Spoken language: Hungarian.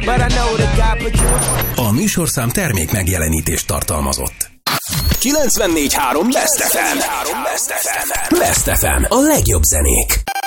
A műsorszám termék megjelenítést tartalmazott. 94.3 Best FM. Best FM. A legjobb zenék.